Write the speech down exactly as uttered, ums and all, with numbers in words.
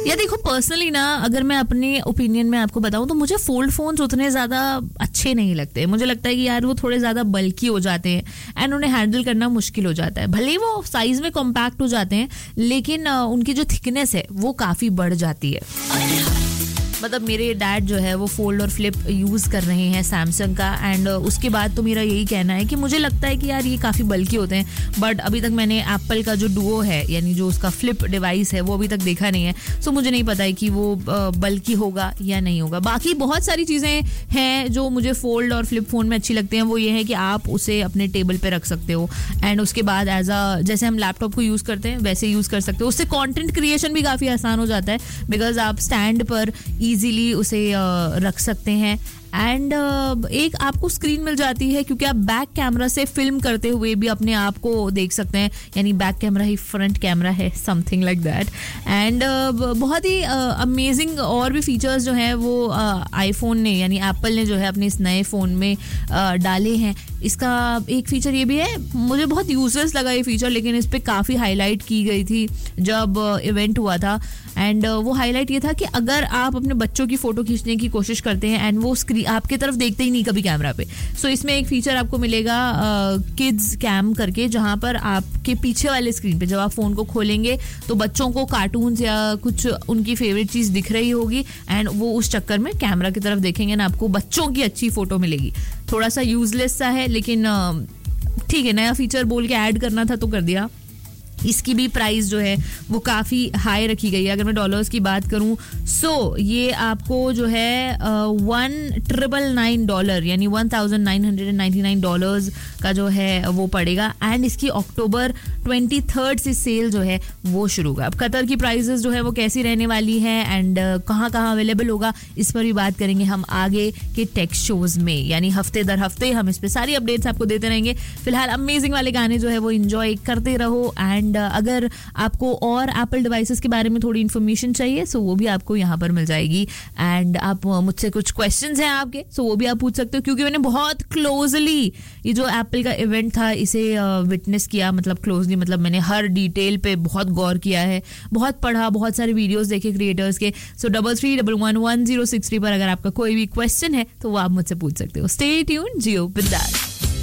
या देखो पर्सनली ना, अगर मैं अपने ओपिनियन में आपको बताऊं तो मुझे फोल्ड फोन्स उतने ज़्यादा अच्छे नहीं लगते. मुझे लगता है कि यार वो थोड़े ज़्यादा बल्की हो जाते हैं एंड उन्हें हैंडल करना मुश्किल हो जाता है. भले ही वो साइज में कॉम्पैक्ट हो जाते हैं लेकिन उनकी जो थिकनेस है वो काफ़ी बढ़ जाती है. मतलब मेरे डैड जो है वो फोल्ड और फ्लिप यूज़ कर रहे हैं सैमसंग का एंड उसके बाद तो मेरा यही कहना है कि मुझे लगता है कि यार ये काफ़ी बल्की होते हैं. बट अभी तक मैंने एप्पल का जो डुओ है यानी जो उसका फ्लिप डिवाइस है वो अभी तक देखा नहीं है. सो मुझे नहीं पता है कि वो बल्की होगा या नहीं होगा. बाकी बहुत सारी चीज़ें हैं जो मुझे फोल्ड और फ्लिप फ़ोन में अच्छी लगती हैं. वो ये है कि आप उसे अपने टेबल पर रख सकते हो एंड उसके बाद एज अ जैसे हम लैपटॉप को यूज़ करते हैं वैसे यूज़ कर सकते हो. उससे कॉन्टेंट क्रिएशन भी काफ़ी आसान हो जाता है बिकॉज आप स्टैंड पर इजीली उसे रख सकते हैं एंड uh, एक आपको स्क्रीन मिल जाती है क्योंकि आप बैक कैमरा से फिल्म करते हुए भी अपने आप को देख सकते हैं. यानी बैक कैमरा ही फ्रंट कैमरा है, समथिंग लाइक दैट. एंड बहुत ही अमेजिंग uh, और भी फीचर्स जो हैं वो आईफोन uh, ने यानी एप्पल ने जो है अपने इस नए फ़ोन में uh, डाले हैं. इसका एक फीचर ये भी है, मुझे बहुत यूजलेस लगा ये फीचर लेकिन इस पर काफ़ी हाईलाइट की गई थी जब इवेंट uh, हुआ था. एंड uh, वो हाईलाइट ये था कि अगर आप अपने बच्चों की फ़ोटो खींचने की कोशिश करते हैं एंड वो स्क्रीन आपकी तरफ देखते ही नहीं कभी कैमरा पे, सो इसमें एक फीचर आपको मिलेगा किड्स कैम करके, जहां पर आपके पीछे वाले स्क्रीन पे जब आप फ़ोन को खोलेंगे तो बच्चों को कार्टून्स या कुछ उनकी फेवरेट चीज़ दिख रही होगी एंड वो उस चक्कर में कैमरा की तरफ देखेंगे ना आपको बच्चों की अच्छी फ़ोटो मिलेगी. थोड़ा सा यूजलेस सा है लेकिन ठीक है, नया फीचर बोल के ऐड करना था तो कर दिया. इसकी भी प्राइस जो है वो काफ़ी हाई रखी गई है. अगर मैं डॉलर्स की बात करूं सो ये आपको जो है वन ट्रिपल नाइन डॉलर यानी one thousand nine hundred and ninety nine dollars का जो है वो पड़ेगा. एंड इसकी अक्टूबर ट्वेंटी थर्ड से सेल जो है वो शुरू होगा. अब कतर की प्राइसेस जो है वो कैसी रहने वाली है एंड कहाँ कहाँ अवेलेबल होगा इस पर भी बात करेंगे हम आगे के टेक शोज में. यानी हफ्ते दर हफ्ते हम इस पर सारी अपडेट्स आपको देते रहेंगे. फिलहाल अमेजिंग वाले गाने जो है वो इंजॉय करते रहो. एंड अगर आपको और एप्पल डिवाइसेस के बारे में थोड़ी इन्फॉर्मेशन चाहिए सो वो भी आपको यहाँ पर मिल जाएगी. एंड आप मुझसे कुछ क्वेश्चंस हैं आपके सो वो भी आप पूछ सकते हो क्योंकि मैंने बहुत क्लोजली ये जो एप्पल का इवेंट था इसे विटनेस किया. मतलब क्लोजली मतलब मैंने हर डिटेल पे बहुत गौर किया है, बहुत पढ़ा, बहुत सारे वीडियोस देखे क्रिएटर्स के. सो double three double one one zero six three पर अगर आपका कोई भी क्वेश्चन है तो वो आप मुझसे पूछ सकते हो. स्टे ट्यून्ड, जियो बिंदास.